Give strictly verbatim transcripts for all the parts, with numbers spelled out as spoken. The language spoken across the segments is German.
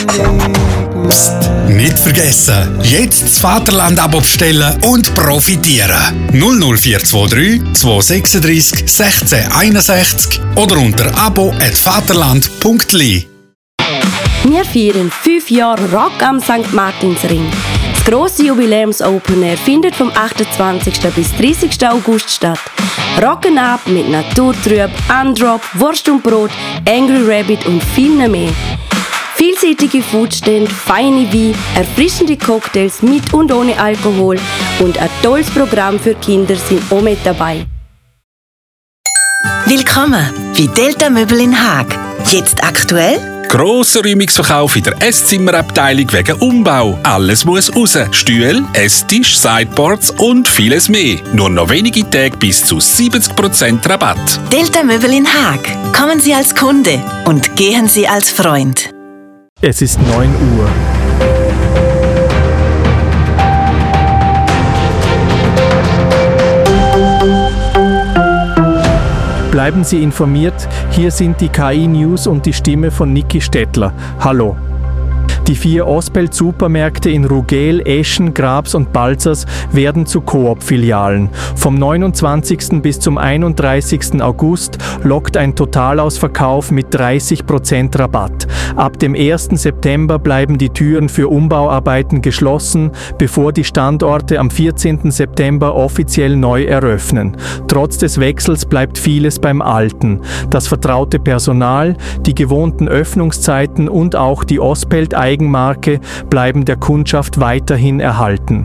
Psst, nicht vergessen, jetzt das Vaterland-Abo bestellen und profitieren. null null vier zwei drei zwei sechs drei sechzehn einundsechzig oder unter abo at vaterland punkt l i. Wir feiern fünf Jahre Rock am Sankt Martinsring. Das grosse Jubiläums-Open Air findet vom achtundzwanzigsten bis dreißigsten August statt. Rocken ab mit Naturtrüb, Undrop, Wurst und Brot, Angry Rabbit und viel mehr. Vielseitige Foodstände, feine Weine, erfrischende Cocktails mit und ohne Alkohol und ein tolles Programm für Kinder sind auch mit dabei. Willkommen bei Delta Möbel in Haag. Jetzt aktuell? Grosser Räumungsverkauf in der Esszimmerabteilung wegen Umbau. Alles muss raus. Stühle, Esstisch, Sideboards und vieles mehr. Nur noch wenige Tage bis zu siebzig Prozent Rabatt. Delta Möbel in Haag. Kommen Sie als Kunde und gehen Sie als Freund. Es ist neun Uhr. Bleiben Sie informiert, hier sind die K I-News und die Stimme von Niki Stettler. Hallo. Die vier Osbelt-Supermärkte in Rugel, Eschen, Grabs und Balzers werden zu Coop-Filialen. Vom neunundzwanzigsten bis zum einunddreißigsten August lockt ein Totalausverkauf mit dreißig Prozent Rabatt. Ab dem ersten September bleiben die Türen für Umbauarbeiten geschlossen, bevor die Standorte am vierzehnten September offiziell neu eröffnen. Trotz des Wechsels bleibt vieles beim Alten. Das vertraute Personal, die gewohnten Öffnungszeiten und auch die Osbelt-Eigenmarke bleiben der Kundschaft weiterhin erhalten.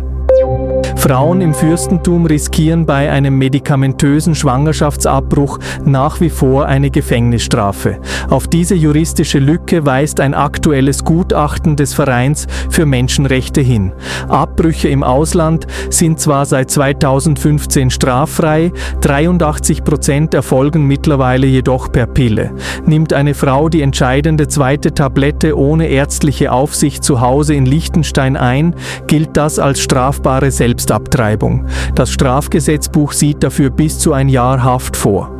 Frauen im Fürstentum riskieren bei einem medikamentösen Schwangerschaftsabbruch nach wie vor eine Gefängnisstrafe. Auf diese juristische Lücke weist ein aktuelles Gutachten des Vereins für Menschenrechte hin. Abbrüche im Ausland sind zwar seit zweitausendfünfzehn straffrei, dreiundachtzig Prozent erfolgen mittlerweile jedoch per Pille. Nimmt eine Frau die entscheidende zweite Tablette ohne ärztliche Aufsicht zu Hause in Liechtenstein ein, gilt das als strafbare Selbstabtreibung. Das Strafgesetzbuch sieht dafür bis zu ein Jahr Haft vor.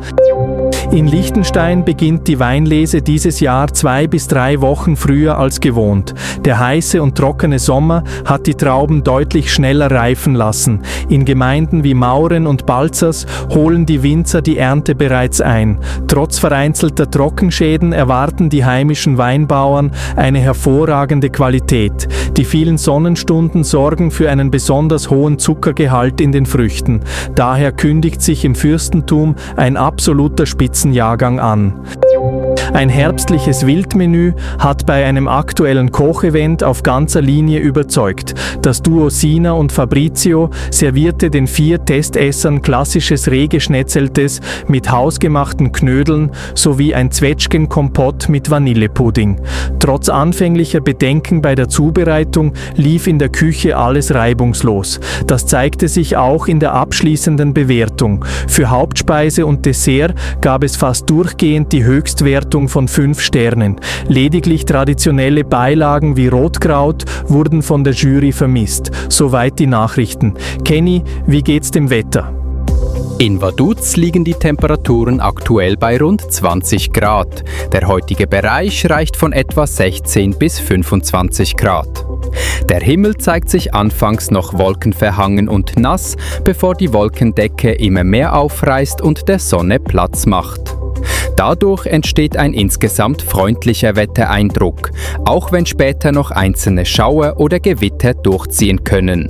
In Liechtenstein beginnt die Weinlese dieses Jahr zwei bis drei Wochen früher als gewohnt. Der heiße und trockene Sommer hat die Trauben deutlich schneller reifen lassen. In Gemeinden wie Mauren und Balzers holen die Winzer die Ernte bereits ein. Trotz vereinzelter Trockenschäden erwarten die heimischen Weinbauern eine hervorragende Qualität. Die vielen Sonnenstunden sorgen für einen besonders hohen Zuckergehalt in den Früchten. Daher kündigt sich im Fürstentum ein absoluter Spitzenjahrgang an. Ein herbstliches Wildmenü hat bei einem aktuellen Kochevent auf ganzer Linie überzeugt. Das Duo Sina und Fabrizio servierte den vier Testessern klassisches Rehgeschnetzeltes mit hausgemachten Knödeln sowie ein Zwetschgenkompott mit Vanillepudding. Trotz anfänglicher Bedenken bei der Zubereitung lief in der Küche alles reibungslos. Das zeigte sich auch in der abschließenden Bewertung. Für Hauptspeise und Dessert gab es fast durchgehend die Höchstwertung von fünf Sternen. Lediglich traditionelle Beilagen wie Rotkraut wurden von der Jury vermisst. Soweit die Nachrichten. Kenny, wie geht's dem Wetter? In Vaduz liegen die Temperaturen aktuell bei rund zwanzig Grad. Der heutige Bereich reicht von etwa sechzehn bis fünfundzwanzig Grad. Der Himmel zeigt sich anfangs noch wolkenverhangen und nass, bevor die Wolkendecke immer mehr aufreißt und der Sonne Platz macht. Dadurch entsteht ein insgesamt freundlicher Wettereindruck, auch wenn später noch einzelne Schauer oder Gewitter durchziehen können.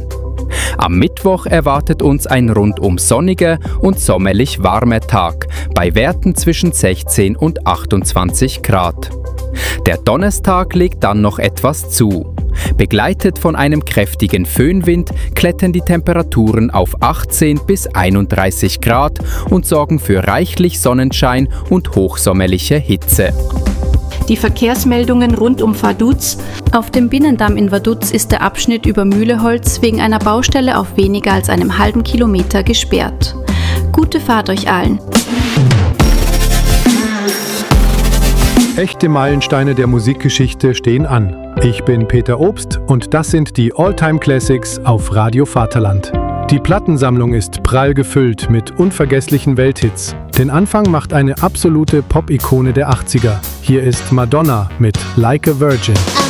Am Mittwoch erwartet uns ein rundum sonniger und sommerlich warmer Tag, bei Werten zwischen sechzehn und achtundzwanzig Grad. Der Donnerstag legt dann noch etwas zu. Begleitet von einem kräftigen Föhnwind klettern die Temperaturen auf achtzehn bis einunddreißig Grad und sorgen für reichlich Sonnenschein und hochsommerliche Hitze. Die Verkehrsmeldungen rund um Vaduz. Auf dem Binnendamm in Vaduz ist der Abschnitt über Mühleholz wegen einer Baustelle auf weniger als einem halben Kilometer gesperrt. Gute Fahrt euch allen! Echte Meilensteine der Musikgeschichte stehen an. Ich bin Peter Obst und das sind die All-Time Classics auf Radio Vaterland. Die Plattensammlung ist prall gefüllt mit unvergesslichen Welthits. Den Anfang macht eine absolute Pop-Ikone der achtziger. Hier ist Madonna mit Like a Virgin.